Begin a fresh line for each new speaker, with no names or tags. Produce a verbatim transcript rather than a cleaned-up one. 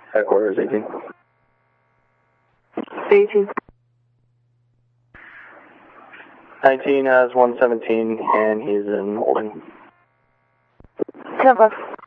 Headquarters, eighteen.
eighteen.
nineteen has one seventeen, and he's in holding.
ten bucks.